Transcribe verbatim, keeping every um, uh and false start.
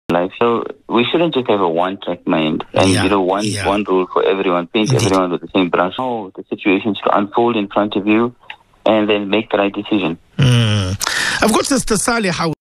life. So we shouldn't just have a one-track mind and, Yeah, you know, one yeah. one rule for everyone, paint Indeed. everyone with the same brush. No, the situation should unfold in front of you and then make the right decision. Mm. I've got Sister Saleh.